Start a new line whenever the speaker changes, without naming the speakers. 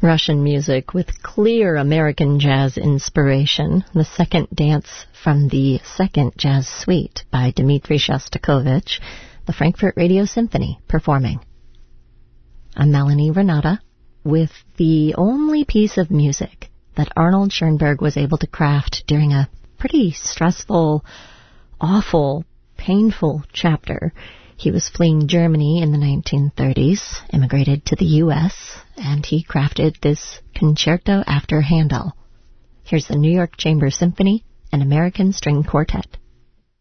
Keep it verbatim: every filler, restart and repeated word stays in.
Russian music with clear American jazz inspiration, the second dance from the Second Jazz Suite by Dmitri Shostakovich, the Frankfurt Radio Symphony performing. I'm Melanie Renata with the only piece of music that Arnold Schoenberg was able to craft during a pretty stressful, awful, painful chapter. He was fleeing Germany in the nineteen thirties, immigrated to the U S, and he crafted this concerto after Handel. Here's the New York Chamber Symphony and American String Quartet.